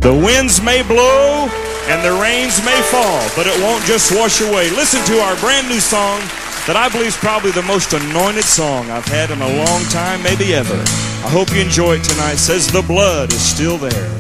The winds may blow and the rains may fall, but it won't just wash away. Listen to our brand new song that I believe is probably the most anointed song I've had in a long time, maybe ever. I hope you enjoy it tonight. It says the blood is still there.